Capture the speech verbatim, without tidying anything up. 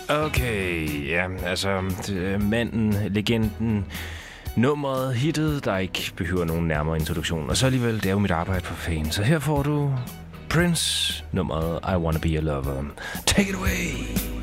Okay, ja, altså manden, legenden, nummeret, hittet, der ikke behøver nogen nærmere introduktion. Og så alligevel, det er jo mit arbejde på fan. Så her får du Prince, nummeret I Wanna Be A Lover. Take it away!